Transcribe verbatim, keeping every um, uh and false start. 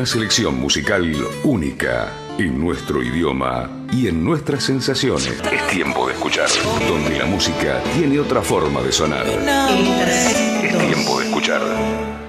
Una selección musical única en nuestro idioma y en nuestras sensaciones. Es tiempo de escuchar, donde la música tiene otra forma de sonar. Es tiempo de escuchar.